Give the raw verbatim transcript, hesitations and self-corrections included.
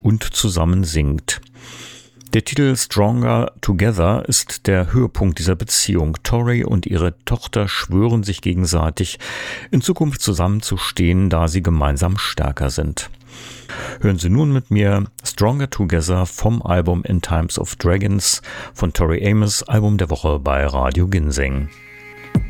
und zusammen singt. Der Titel Stronger Together ist der Höhepunkt dieser Beziehung. Tori und ihre Tochter schwören sich gegenseitig, in Zukunft zusammenzustehen, da sie gemeinsam stärker sind. Hören Sie nun mit mir Stronger Together vom Album In Times of Dragons von Tori Amos, Album der Woche bei Radio Ginseng.